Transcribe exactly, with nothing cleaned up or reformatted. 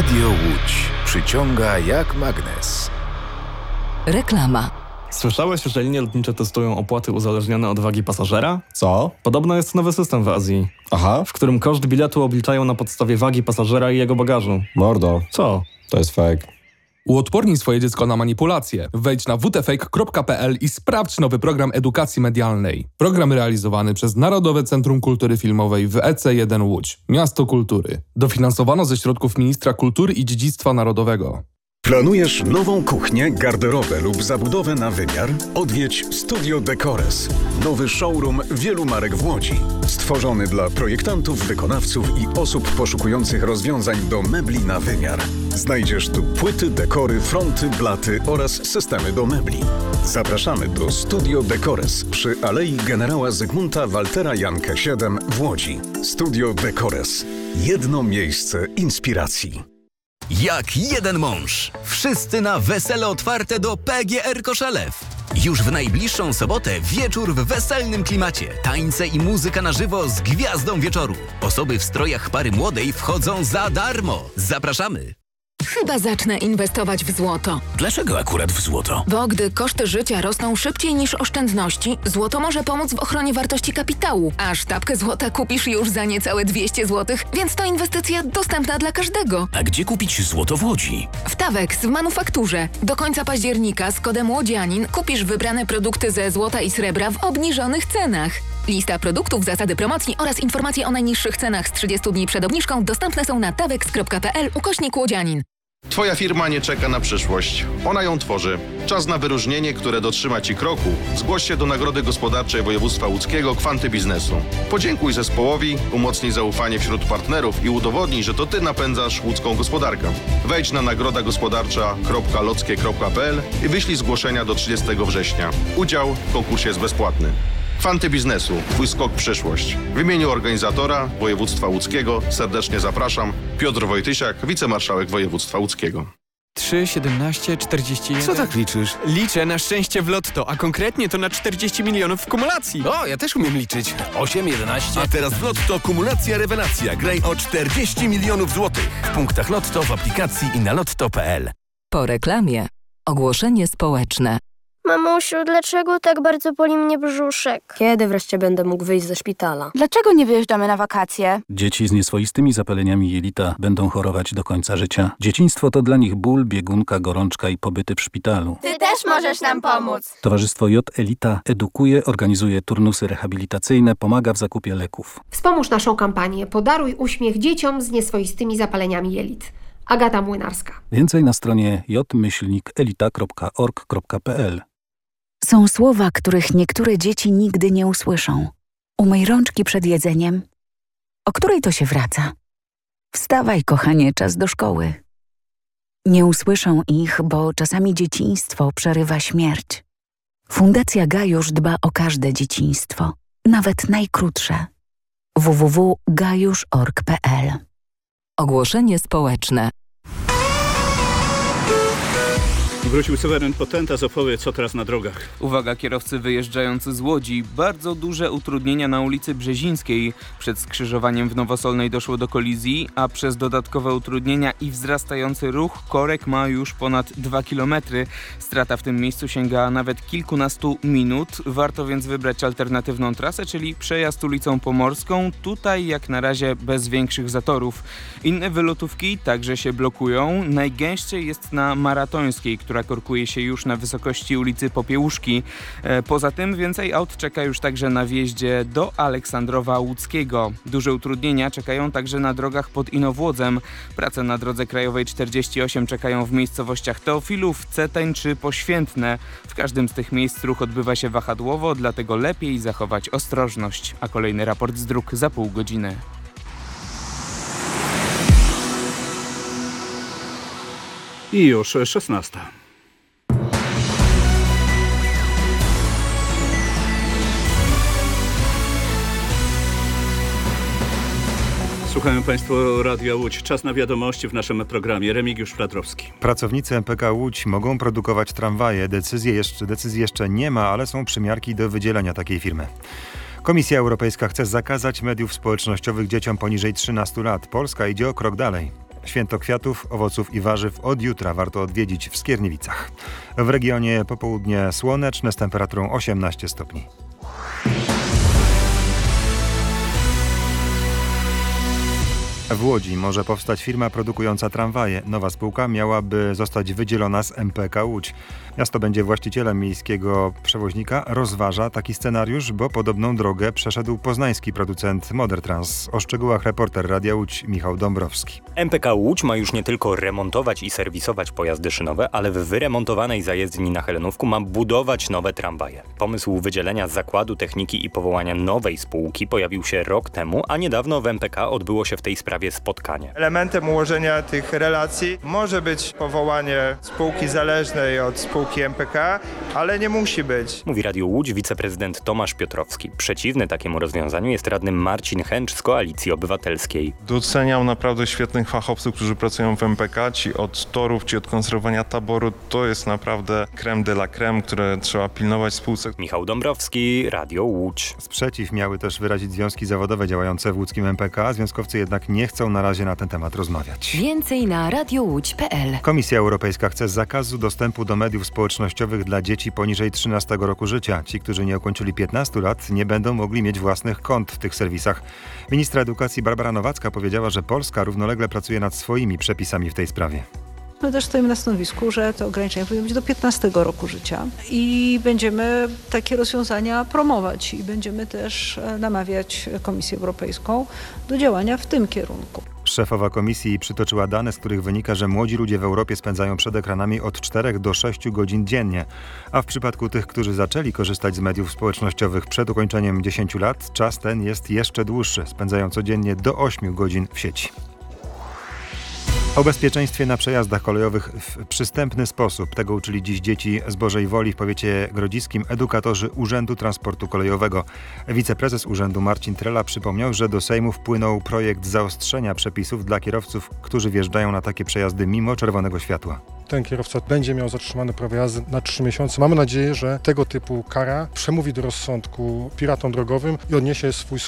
Radio Łódź przyciąga jak magnes. Reklama. Słyszałeś, że linie lotnicze testują opłaty uzależnione od wagi pasażera? Co? Podobno jest nowy system w Azji, Aha. w którym koszt biletu obliczają na podstawie wagi pasażera i jego bagażu. Mordo. Co? To jest fake. Uodpornij swoje dziecko na manipulacje. Wejdź na w t fake kropka p l i sprawdź nowy program edukacji medialnej. Program realizowany przez Narodowe Centrum Kultury Filmowej w E C jeden Łódź. Miasto Kultury. Dofinansowano ze środków Ministra Kultury i Dziedzictwa Narodowego. Planujesz nową kuchnię, garderobę lub zabudowę na wymiar? Odwiedź Studio Decores. Nowy showroom wielu marek w Łodzi. Stworzony dla projektantów, wykonawców i osób poszukujących rozwiązań do mebli na wymiar. Znajdziesz tu płyty, dekory, fronty, blaty oraz systemy do mebli. Zapraszamy do Studio Decores przy Alei Generała Zygmunta Waltera Jankę siedem w Łodzi. Studio Decores. Jedno miejsce inspiracji. Jak jeden mąż. Wszyscy na wesele otwarte do P G R Koszelew. Już w najbliższą sobotę wieczór w weselnym klimacie. Tańce i muzyka na żywo z gwiazdą wieczoru. Osoby w strojach pary młodej wchodzą za darmo. Zapraszamy. Chyba zacznę inwestować w złoto. Dlaczego akurat w złoto? Bo gdy koszty życia rosną szybciej niż oszczędności, złoto może pomóc w ochronie wartości kapitału. A sztabkę złota kupisz już za niecałe dwieście złotych, więc to inwestycja dostępna dla każdego. A gdzie kupić złoto w Łodzi? W Tawex w manufakturze. Do końca października z kodem Łodzianin kupisz wybrane produkty ze złota i srebra w obniżonych cenach. Lista produktów, zasady promocji oraz informacje o najniższych cenach z trzydziestu dni przed obniżką dostępne są na tawex kropka p l ukośnik Łodzianin. Twoja firma nie czeka na przyszłość. Ona ją tworzy. Czas na wyróżnienie, które dotrzyma Ci kroku. Zgłoś się do Nagrody Gospodarczej Województwa Łódzkiego Kwanty Biznesu. Podziękuj zespołowi, umocnij zaufanie wśród partnerów i udowodnij, że to Ty napędzasz łódzką gospodarkę. Wejdź na nagroda gospodarcza kropka lockie kropka p l i wyślij zgłoszenia do trzydziestego września. Udział w konkursie jest bezpłatny. Kwanty Biznesu. Twój skok w przyszłość. W imieniu organizatora Województwa Łódzkiego serdecznie zapraszam. Piotr Wojtysiak, wicemarszałek Województwa Łódzkiego. trzy, siedemnaście, czterdzieści jeden. Co tak liczysz? Liczę na szczęście w lotto, a konkretnie to na czterdzieści milionów w kumulacji. O, ja też umiem liczyć. osiem, jedenaście. A teraz w Lotto kumulacja rewelacja. Graj o czterdzieści milionów złotych. W punktach Lotto, w aplikacji i na lotto kropka p l. Po reklamie ogłoszenie społeczne. Mamusiu, dlaczego tak bardzo boli mnie brzuszek? Kiedy wreszcie będę mógł wyjść ze szpitala? Dlaczego nie wyjeżdżamy na wakacje? Dzieci z nieswoistymi zapaleniami jelita będą chorować do końca życia. Dzieciństwo to dla nich ból, biegunka, gorączka i pobyty w szpitalu. Ty też możesz nam pomóc. Towarzystwo J Elita edukuje, organizuje turnusy rehabilitacyjne, pomaga w zakupie leków. Wspomóż naszą kampanię Podaruj uśmiech dzieciom z nieswoistymi zapaleniami jelit. Agata Młynarska. Więcej na stronie j myślnik elita kropka org kropka p l. Są słowa, których niektóre dzieci nigdy nie usłyszą. Umyj rączki przed jedzeniem. O której to się wraca? Wstawaj, kochanie, czas do szkoły. Nie usłyszą ich, bo czasami dzieciństwo przerywa śmierć. Fundacja Gajusz dba o każde dzieciństwo, nawet najkrótsze. w w w kropka gajusz kropka org kropka p l. Ogłoszenie społeczne. Wrócił Seweryn Potentas, opowie, co teraz na drogach. Uwaga kierowcy wyjeżdżający z Łodzi. Bardzo duże utrudnienia na ulicy Brzezińskiej. Przed skrzyżowaniem w Nowosolnej doszło do kolizji, a przez dodatkowe utrudnienia i wzrastający ruch korek ma już ponad dwa kilometry. Strata w tym miejscu sięga nawet kilkunastu minut. Warto więc wybrać alternatywną trasę, czyli przejazd ulicą Pomorską. Tutaj jak na razie bez większych zatorów. Inne wylotówki także się blokują. Najgęściej jest na Maratońskiej, która korkuje się już na wysokości ulicy Popiełuszki. Poza tym więcej aut czeka już także na wjeździe do Aleksandrowa Łódzkiego. Duże utrudnienia czekają także na drogach pod Inowłodzem. Prace na drodze krajowej czterdzieści osiem czekają w miejscowościach Teofilów, Cetań czy Poświętne. W każdym z tych miejsc ruch odbywa się wahadłowo, dlatego lepiej zachować ostrożność. A kolejny raport z dróg za pół godziny. I już szesnasta. Słuchają Państwo Radia Łódź. Czas na wiadomości w naszym programie. Remigiusz Fladrowski. Pracownicy M P K Łódź mogą produkować tramwaje. Decyzji jeszcze, decyzji jeszcze nie ma, ale są przymiarki do wydzielenia takiej firmy. Komisja Europejska chce zakazać mediów społecznościowych dzieciom poniżej trzynastu lat. Polska idzie o krok dalej. Święto kwiatów, owoców i warzyw od jutra warto odwiedzić w Skierniewicach. W regionie popołudnie słoneczne z temperaturą osiemnaście stopni. W Łodzi może powstać firma produkująca tramwaje. Nowa spółka miałaby zostać wydzielona z M P K Łódź. Miasto będzie właścicielem miejskiego przewoźnika. Rozważa taki scenariusz, bo podobną drogę przeszedł poznański producent Modertrans. O szczegółach reporter Radia Łódź Michał Dąbrowski. M P K Łódź ma już nie tylko remontować i serwisować pojazdy szynowe, ale w wyremontowanej zajezdni na Helenówku ma budować nowe tramwaje. Pomysł wydzielenia zakładu techniki i powołania nowej spółki pojawił się rok temu, a niedawno w M P K odbyło się w tej sprawie spotkanie. Elementem ułożenia tych relacji może być powołanie spółki zależnej od spółki M P K, ale nie musi być. Mówi Radio Łódź wiceprezydent Tomasz Piotrowski. Przeciwny takiemu rozwiązaniu jest radny Marcin Chęcz z Koalicji Obywatelskiej. Doceniam naprawdę świetnych fachowców, którzy pracują w M P K. Ci od torów, ci od konserwowania taboru. To jest naprawdę crème de la crème, które trzeba pilnować w spółce. Michał Dąbrowski, Radio Łódź. Sprzeciw miały też wyrazić związki zawodowe działające w łódzkim M P K. Związkowcy jednak nie chcą na razie na ten temat rozmawiać. Więcej na radiowódź kropka p l. Komisja Europejska chce zakazu dostępu do mediów społecznościowych dla dzieci poniżej trzynastego roku życia. Ci, którzy nie ukończyli piętnastu lat, nie będą mogli mieć własnych kont w tych serwisach. Ministra edukacji Barbara Nowacka powiedziała, że Polska równolegle pracuje nad swoimi przepisami w tej sprawie. My też stoimy na stanowisku, że to ograniczenie powinno być do piętnastego roku życia i będziemy takie rozwiązania promować i będziemy też namawiać Komisję Europejską do działania w tym kierunku. Szefowa komisji przytoczyła dane, z których wynika, że młodzi ludzie w Europie spędzają przed ekranami od czterech do sześciu godzin dziennie, a w przypadku tych, którzy zaczęli korzystać z mediów społecznościowych przed ukończeniem dziesięciu lat, czas ten jest jeszcze dłuższy, spędzają codziennie do ośmiu godzin w sieci. O bezpieczeństwie na przejazdach kolejowych w przystępny sposób. Tego uczyli dziś dzieci z Bożej Woli w powiecie grodziskim edukatorzy Urzędu Transportu Kolejowego. Wiceprezes urzędu Marcin Trela przypomniał, że do Sejmu wpłynął projekt zaostrzenia przepisów dla kierowców, którzy wjeżdżają na takie przejazdy mimo czerwonego światła. Ten kierowca będzie miał zatrzymane prawo jazdy na trzy miesiące. Mamy nadzieję, że tego typu kara przemówi do rozsądku piratom drogowym i odniesie swój